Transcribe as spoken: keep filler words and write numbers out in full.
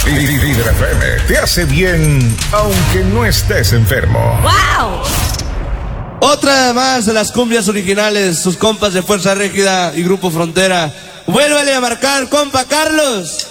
Líder F M te hace bien aunque no estés enfermo. ¡Wow! Otra más de las cumbias originales, sus compas de Fuerza Régida y Grupo Frontera. Vuélvale a marcar, compa Carlos.